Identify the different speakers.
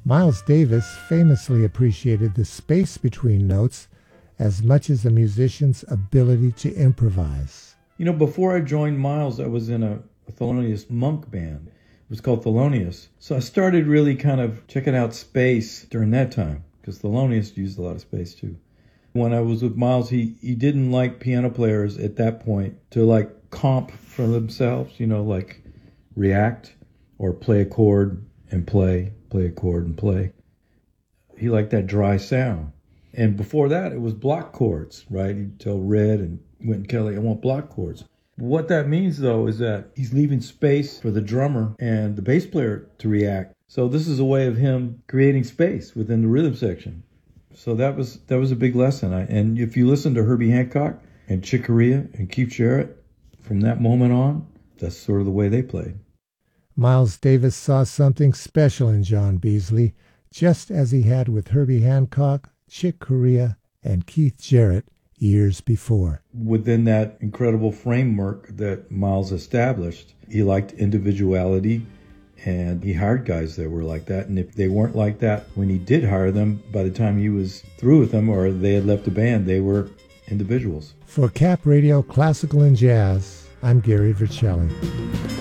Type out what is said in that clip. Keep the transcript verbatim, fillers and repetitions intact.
Speaker 1: Miles Davis famously appreciated the space between notes as much as a musician's ability to improvise.
Speaker 2: You know, before I joined Miles, I was in a, a Thelonious Monk band. It was called Thelonious. So I started really kind of checking out space during that time, because Thelonious used a lot of space too. When I was with Miles, he, he didn't like piano players at that point to like comp for themselves, you know, like react or play a chord and play, play a chord and play. He liked that dry sound. And before that, it was block chords, right? He'd tell Red and Wynton Kelly, I want block chords. What that means, though, is that he's leaving space for the drummer and the bass player to react. So this is a way of him creating space within the rhythm section. So that was that was a big lesson. I, and if you listen to Herbie Hancock and Chick Corea and Keith Jarrett, from that moment on, that's sort of the way they played.
Speaker 1: Miles Davis saw something special in John Beasley, just as he had with Herbie Hancock, Chick Corea, and Keith Jarrett years before.
Speaker 2: Within that incredible framework that Miles established, he liked individuality, and he hired guys that were like that. And if they weren't like that when he did hire them, by the time he was through with them or they had left the band, they were individuals.
Speaker 1: For Cap Radio Classical and Jazz, I'm Gary Vercelli.